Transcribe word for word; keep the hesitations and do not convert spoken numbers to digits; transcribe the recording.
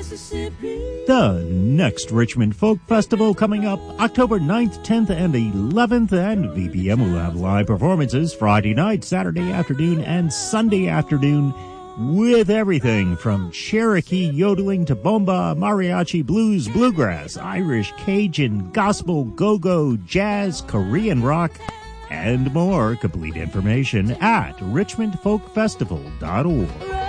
The next Richmond Folk Festival coming up October ninth, tenth, and eleventh, and V B M will have live performances Friday night, Saturday afternoon, and Sunday afternoon, with everything from Cherokee yodeling to bomba, mariachi, blues, bluegrass, Irish, Cajun, gospel, go-go, jazz, Korean rock, and more. Complete information at richmond folk festival dot org.